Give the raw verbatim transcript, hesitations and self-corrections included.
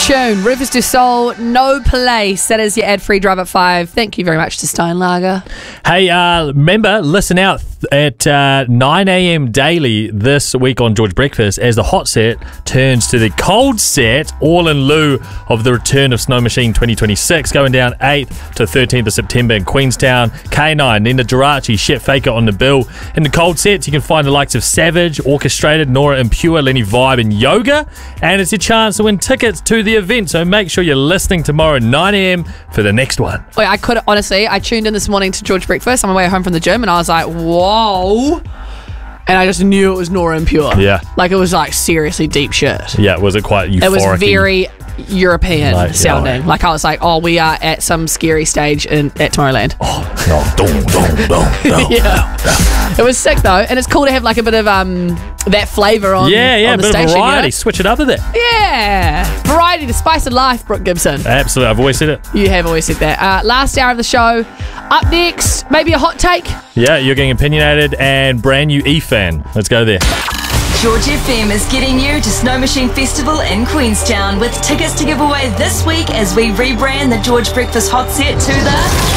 tune. Rufus Du Sol, No Place. That is your ad-free drive at five. Thank you very much to Steinlager. Hey, uh, remember, listen out at uh, nine a.m. daily this week on George Breakfast as the hot set turns to the cold set, all in lieu of the return of Snow Machine twenty twenty-six, going down eighth to thirteenth of September in Queenstown. K nine, Nina Geraci, Chet Faker on the bill. In the cold sets, you can find the likes of Savage, Orchestrated, Nora En Pure, Lenny Vibe, and Yoga. And it's your chance to win tickets to the event, so make sure you're listening tomorrow at nine a.m. for the next one. Wait, I could honestly, I tuned in this morning to George Breakfast on my way home from the gym, and I was like, whoa. And I just knew it was Nora En Pure. Yeah. Like, it was like seriously deep shit. Yeah, was it quite euphoric? It was very European like, sounding. Yeah. Like, I was like, oh, we are at some scary stage in at Tomorrowland. Oh, no, don't, don't, don't, don't. Yeah. It was sick though, and it's cool to have like a bit of um that flavour on, yeah, yeah, on the a bit station. of variety. You know? Switch it up a bit. Yeah. Variety, the spice of life, Brooke Gibson. Absolutely, I've always said it. You have always said that. Uh, last hour of the show. Up next, maybe a hot take. Yeah, you're getting opinionated and brand new E-Fan. Let's go there. George F M is getting you to Snow Machine Festival in Queenstown with tickets to give away this week as we rebrand the George Breakfast Hot Set to the